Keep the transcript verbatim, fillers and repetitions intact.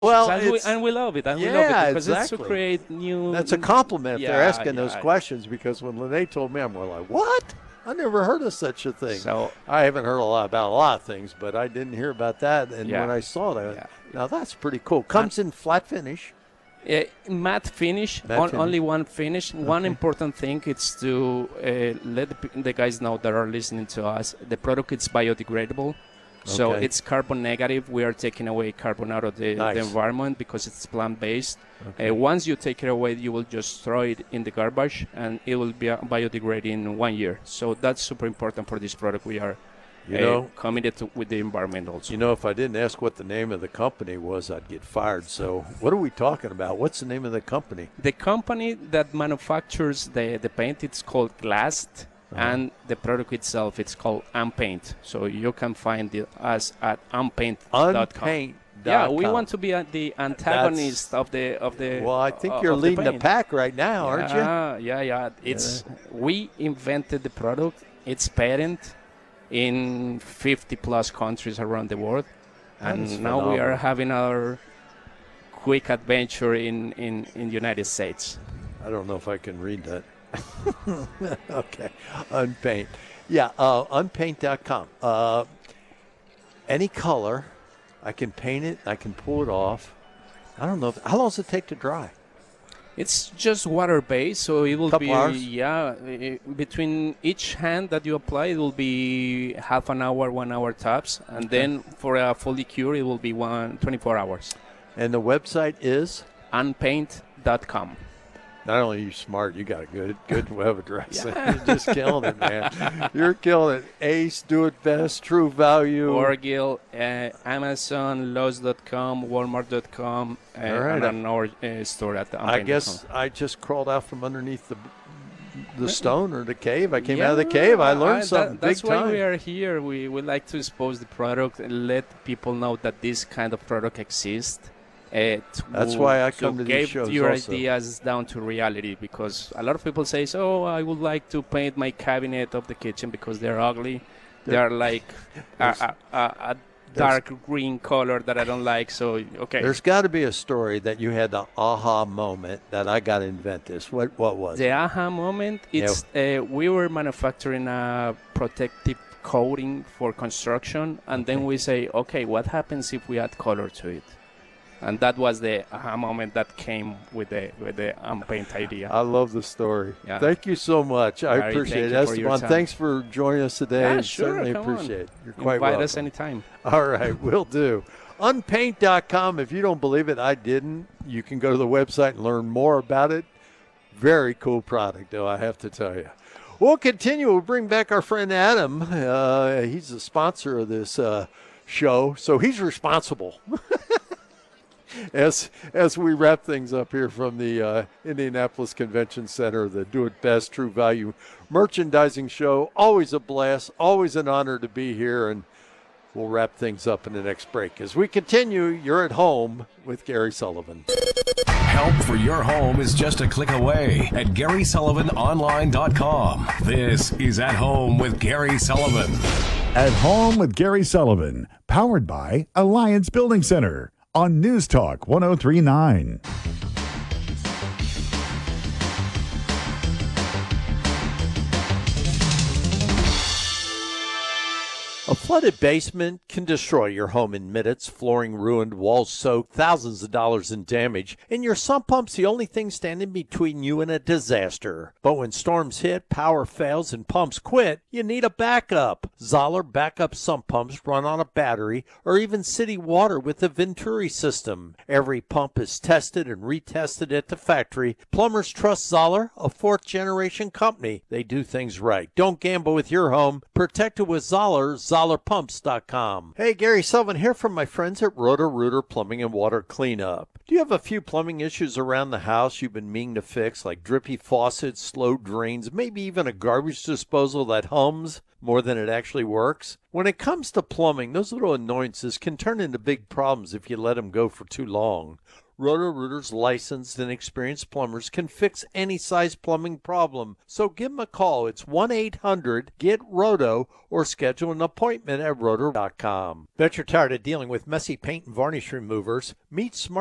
Well, and we, it's, and we love it, and yeah, we love it because exactly. it's to create new. That's a compliment. Yeah, They're asking yeah. those questions because when Lene told me, I'm like, what? I never heard of such a thing. So I haven't heard a lot about a lot of things, but I didn't hear about that. And yeah, when I saw that, yeah. now that's pretty cool. Comes in flat finish. Uh, matte finish, Matte on, finish. only one finish. Okay. One important thing is to uh, let the, the guys know that are listening to us, the product is biodegradable. So Okay. it's carbon negative. We are taking away carbon out of the, Nice. the environment because it's plant-based. Okay. Uh, once you take it away, you will just throw it in the garbage, and it will be biodegraded in one year. So that's super important for this product. We are You uh, know, committed to, with the environment also. You know, if I didn't ask what the name of the company was, I'd get fired. So what are we talking about? What's the name of the company? The company that manufactures the, the paint, it's called Glast. Uh-huh. And the product itself, it's called Unpaint. So you can find it, us at unpaint dot com. Unpaint. Yeah, we want to be uh, the antagonist That's, of the of the. Well, I think uh, you're the leading the, paint. pack right now, yeah, aren't you? Yeah, yeah. It's yeah. We invented the product. It's patent in fifty plus countries around the world, That and is now phenomenal. we are having our quick adventure in in in the United States. I don't know if I can read that. Okay, Unpaint. Yeah, uh, unpaint dot com. Uh, any color, I can paint it. I can pull it off. I don't know. If, how long does it take to dry? It's just water-based, so it will Couple be hours? yeah. I- between each hand that you apply, it will be half an hour, one hour tops, and Okay. then for a fully cure, it will be one twenty-four hours. And the website is. Unpaint dot com. Not only are you smart, you got a good good web address. You're just killing it, man. You're killing it. Ace, Do It Best, True Value. Orgill, uh, Amazon, Lowe's dot com, Walmart dot com, uh, All right. and our uh, store at the I unpaint dot com. guess I just crawled out from underneath the the stone or the cave. I came Yeah, out of the cave. I learned that- something That's big why time. we are here. We would like to expose the product and let people know that this kind of product exists. Uh, to, That's why I come to these give shows your also. ideas down to reality, because a lot of people say, "Oh, I would like to paint my cabinet of the kitchen because they're ugly. They are like a, a, a, a dark green color that I don't like." So okay, There's got to be a story that you had the aha moment that I got to invent this. What what was the it? aha moment. It's uh, we were manufacturing a protective coating for construction, and then we say, okay, what happens if we add color to it? And that was the aha moment that came with the with the Unpaint idea. I love the story. Yeah. Thank you so much. I Larry, appreciate it. thank you for your Esteban, time. thanks for joining us today. Yeah, sure, Certainly come on. appreciate it. You're quite Invite welcome. us anytime. All right, will do. Unpaint dot com. If you don't believe it, I didn't. You can go to the website and learn more about it. Very cool product, though, I have to tell you. We'll continue. We'll bring back our friend Adam. Uh, he's the sponsor of this uh, show, so he's responsible. As as we wrap things up here from the uh, Indianapolis Convention Center, the Do It Best True Value Merchandising Show. Always a blast, always an honor to be here, and we'll wrap things up in the next break. As we continue, you're at home with Gary Sullivan. Help for your home is just a click away at Gary Sullivan Online dot com. This is At Home with Gary Sullivan. At Home with Gary Sullivan, powered by Alliance Building Center on News Talk one oh three point nine. A flooded basement can destroy your home in minutes. Flooring ruined, walls soaked, thousands of dollars in damage, and your sump pump's the only thing standing between you and a disaster. But when storms hit, power fails, and pumps quit, you need a backup. Zoller backup sump pumps run on a battery or even city water with the Venturi system. Every pump is tested and retested at the factory. Plumbers trust Zoller, a fourth-generation company. They do things right. Don't gamble with your home. Protect it with Zoller. Zoller Pumps dot com. Hey, Gary Sullivan here from my friends at Roto-Rooter Plumbing and Water Cleanup. Do you have a few plumbing issues around the house you've been meaning to fix, like drippy faucets, slow drains, maybe even a garbage disposal that hums more than it actually works? When it comes to plumbing, those little annoyances can turn into big problems if you let them go for too long. Roto-Rooter's licensed and experienced plumbers can fix any size plumbing problem. So give them a call. It's one eight hundred get roto or schedule an appointment at roto dot com. Bet you're tired of dealing with messy paint and varnish removers. Meet Smart